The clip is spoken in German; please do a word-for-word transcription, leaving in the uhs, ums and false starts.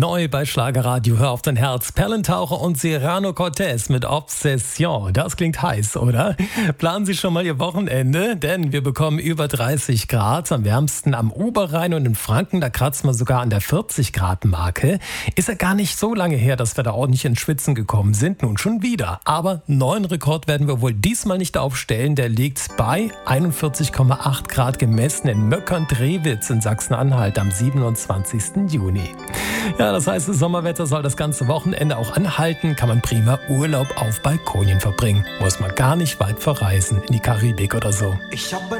Neu bei Schlagerradio, hör auf dein Herz. Perlentaucher und Serrano Cortez mit Obsession. Das klingt heiß, oder? Planen Sie schon mal Ihr Wochenende, denn wir bekommen über dreißig Grad. Am wärmsten am Oberrhein und in Franken, da kratzen wir sogar an der vierzig Grad Marke. Ist ja gar nicht so lange her, dass wir da ordentlich ins Schwitzen gekommen sind. Nun schon wieder. Aber neuen Rekord werden wir wohl diesmal nicht aufstellen. Der liegt bei einundvierzig Komma acht Grad gemessen in Möckern-Drewitz in Sachsen-Anhalt am siebenundzwanzigsten Juni. Ja, das heißt, das Sommerwetter soll das ganze Wochenende auch anhalten. Kann man prima Urlaub auf Balkonien verbringen. Muss man gar nicht weit verreisen, in die Karibik oder so. Ich habe